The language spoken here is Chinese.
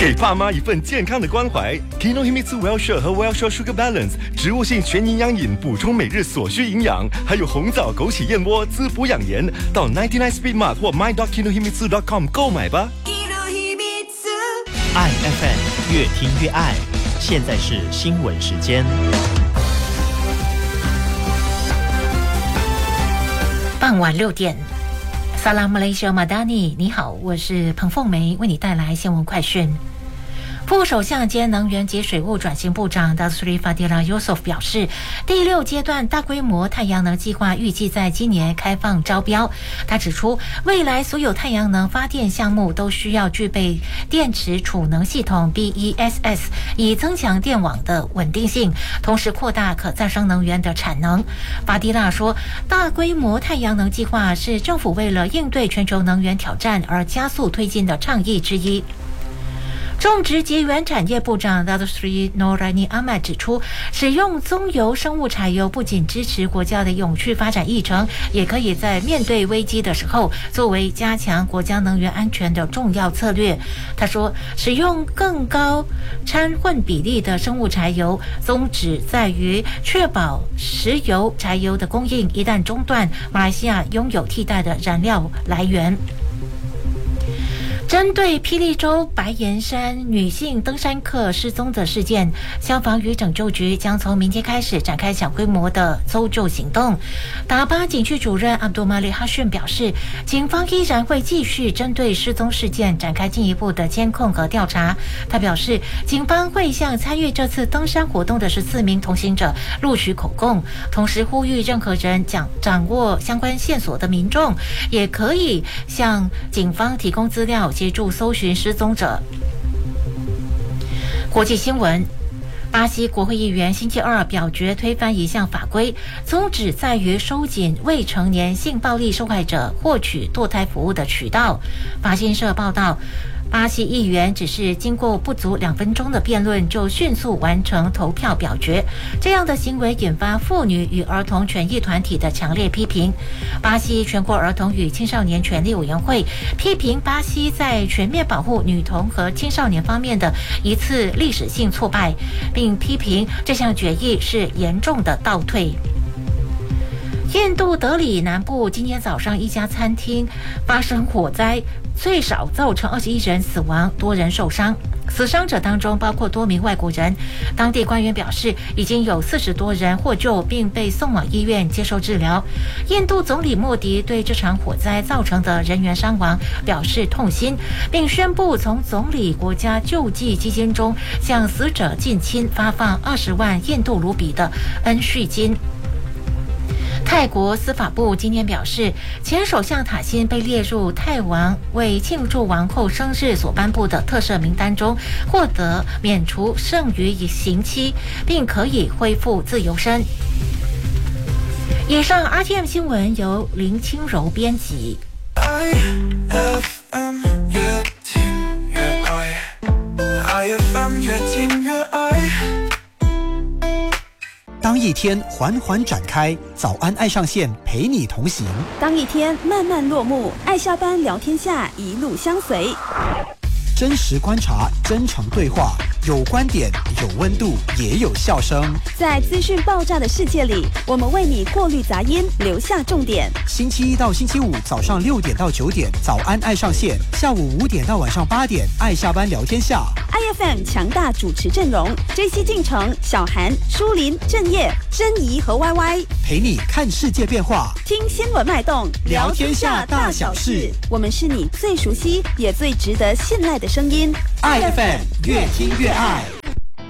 给爸妈一份健康的关怀。Kinohimitsu Well-Share 和 Well-Share Sugar Balance 植物性全营养饮，补充每日所需营养，还有红枣枸杞燕窝滋补养颜。到99 Speed Mart 或 my.kinohimitsu.com 购买吧。 爱 FM 越听越爱，现在是新闻时间。 傍晚6点，萨拉马来西亚马达尼，你好，我是彭凤梅，为你带来新闻快讯。副首相兼能源及水务转型部长 Datuk Seri Fadillah Yusof 表示，第6阶段大规模太阳能计划预计在今年开放招标。他指出，未来所有太阳能发电项目都需要具备电池储能系统 BESS， 以增强电网的稳定性，同时扩大可再生能源的产能。法迪拉说，大规模太阳能计划是政府为了应对全球能源挑战而加速推进的倡议之一。种植及原产业部长 Datuk Seri Noorani Ahmad 指出，使用棕油生物柴油不仅支持国家的永续发展议程，也可以在面对危机的时候作为加强国家能源安全的重要策略。他说，使用更高掺混比例的生物柴油宗旨在于确保石油、柴油的供应一旦中断，马来西亚拥有替代的燃料来源。针对霹雳州白岩山女性登山客失踪的事件，消防与拯救局将从明天开始展开小规模的搜救行动。达巴警区主任阿卜杜马利哈逊表示，警方依然会继续针对失踪事件展开进一步的监控和调查。他表示，警方会向参与这次登山活动的14名同行者录取口供，同时呼吁任何人掌握相关线索的民众也可以向警方提供资料，协助搜寻失踪者。国际新闻，巴西国会议员星期二表决推翻一项法规，宗旨在于收紧未成年性暴力受害者获取堕胎服务的渠道。法新社报道，巴西议员只是经过不足2分钟的辩论就迅速完成投票表决，这样的行为引发妇女与儿童权益团体的强烈批评。巴西全国儿童与青少年权利委员会批评巴西在全面保护女童和青少年方面的一次历史性挫败，并批评这项决议是严重的倒退。印度德里南部今天早上一家餐厅发生火灾，最少造成21人死亡，多人受伤。死伤者当中包括多名外国人。当地官员表示，已经有40多人获救并被送往医院接受治疗。印度总理莫迪对这场火灾造成的人员伤亡表示痛心，并宣布从总理国家救济基金中向死者近亲发放20万印度卢比的恩恤金。泰国司法部今天表示，前首相塔辛被列入泰王为庆祝王后生日所颁布的特赦名单中，获得免除剩余刑期，并可以恢复自由身。以上 RTM 新闻由林清柔编辑。 当一天缓缓展开，早安爱上线陪你同行； 当一天慢慢落幕，爱下班聊天下一路相随。 真实观察，真诚对话，有观点，有温度，也有笑声。 在资讯爆炸的世界里，我们为你过滤杂音，留下重点。 星期一到星期五早上6点到9点，早安爱上线；下午5点到晚上8点，爱下班聊天下。 IFM 强大主持阵容：JC进城、小韩、舒林、郑业、珍怡和 YY， 陪你看世界变化， 听新闻脉动， 聊天下大小事。 我们是你最熟悉也最值得信赖的声音。 IFM 越听越爱。